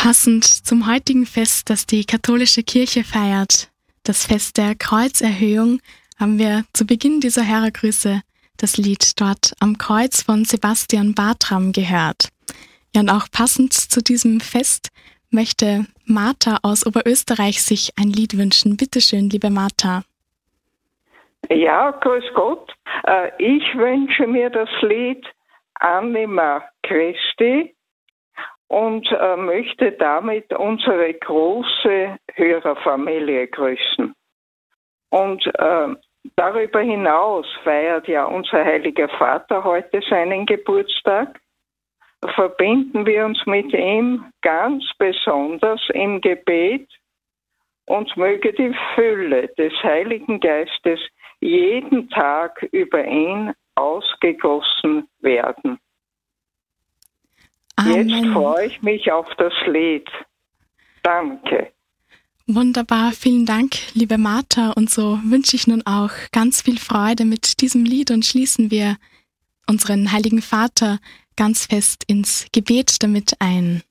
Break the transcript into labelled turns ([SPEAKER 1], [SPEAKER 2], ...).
[SPEAKER 1] Passend zum heutigen Fest, das die katholische Kirche feiert, das Fest der Kreuzerhöhung, haben wir zu Beginn dieser Hörergrüße das Lied Dort am Kreuz von Sebastian Bartram gehört. Ja, und auch passend zu diesem Fest möchte Martha aus Oberösterreich sich ein Lied wünschen. Bitte schön, liebe Martha.
[SPEAKER 2] Ja, grüß Gott. Ich wünsche mir das Lied Anima Christi und möchte damit unsere große Hörerfamilie grüßen. Und darüber hinaus feiert ja unser Heiliger Vater heute seinen Geburtstag. Verbinden wir uns mit ihm ganz besonders im Gebet und möge die Fülle des Heiligen Geistes jeden Tag über ihn ausgegossen werden.
[SPEAKER 1] Amen.
[SPEAKER 2] Jetzt freue ich mich auf das Lied. Danke.
[SPEAKER 1] Wunderbar, vielen Dank, liebe Martha. Und so wünsche ich nun auch ganz viel Freude mit diesem Lied und schließen wir unseren Heiligen Vater ganz fest ins Gebet damit ein.